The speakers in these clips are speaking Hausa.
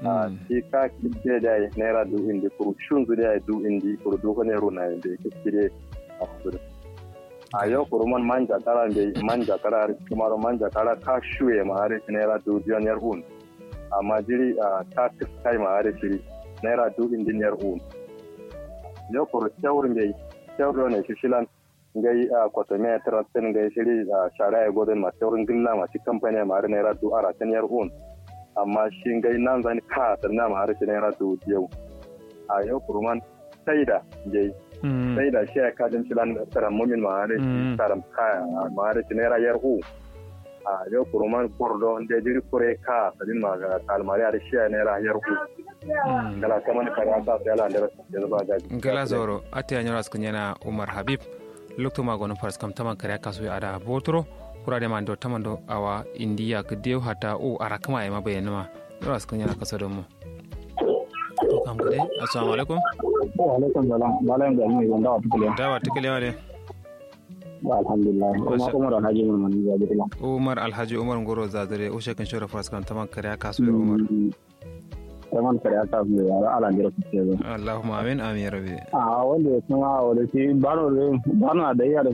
shi ka kide da naira du indi kuru shunzu da du indi kuru du ne runa da ke kire a kudu a yau kuru manja kara da manja kara kuma manja kara ka shuye ma har naira du biyar un amma jiri ta kai ma har shiri naira du indi ne un yau kuru tawurin da tawurin ne shishilan ngai kwatame trasten ngai shiri shara ya godin ma tawurin gilla ma ci kamfani ma har naira du ara tan yar un amma shi ngai nan zan ka sanna ma har shi naira du yau a yau kuruman saida jai saida shi ya kadin shilan taram mumin ma har shi taram kaya ma har shi naira yar u a yau kuruman kordo da jiri kure ka sadin ma ga kalmari har shi naira yar u kala kaman kara ta sai ala da ba ga gala zoro ati anyara skunyana Umar Habib lokto magono fars kam taman kare kasu ada botro kurade man do tamando awa indiya kdew hata o arakma e mabayena ma ras kunya kasado mo to kam gade assalamu alaikum wa alaikum salam malam da mu wanda wa tukule dawa tukule wale alhamdulillah Umar Alhaji Umar Zadire Umar Alhaji Umar Ngoro Zadire o shekan shora fars kam taman kare kasu Umar taman kare kasu ala ndiro kike Allahumma amin amin rabbi wanda kuma wanda shi bano da yare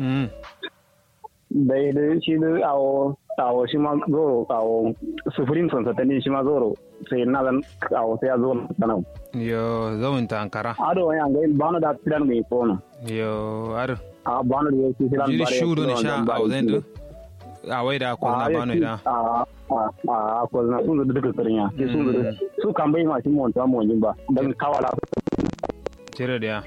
da shi da awo shi ma zoro awo sufurin son satani shi ma zoro sai na zan awo sai ya zo kana yo zawin ta ankara ado ya ga bano da tiran mai kono yo ar bano da shi tiran bare shudo ne sha awo zendo awai da ko na bano da ko na sun da duka tsarinya sun da su kan bai ma shi mon ta mon ba dan kawala jere da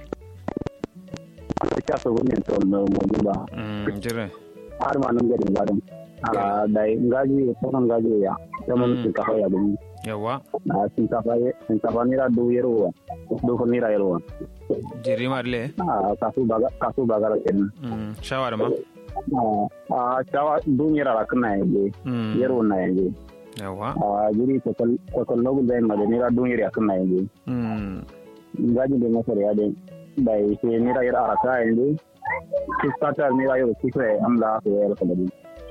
ya so ne to mon ba jere har ma nan garin garin da ngaji ko nan ngaji ya zaman su ka ya bin yawa sun kafa ni ra do yero do ko ni ra yero jiri marle kasu baga ra ken shawara ma shawa dunyara ra kana ye yero na ye yawa jiri ko logo da ma ni ra dunyara kana ye ngaji de masare ya de dai ke ni ra yara ka ye kiskata ni ra yero kike amla ko yero kala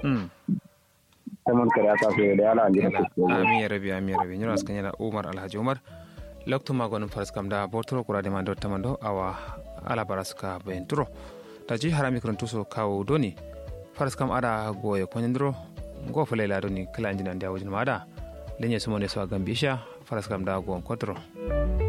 taman kare aka fi da ala andira amin rabi nyoro askanya Umar Alhaji Umar lokto magon fars kam da botro kura de mando tamando awa ala baraska bentro taji harami kron tuso kawo doni fars kam ada goye konyndro go falela doni kala njina ndia wujin mada lenye sumo ne so gambisha fars kam da go kontro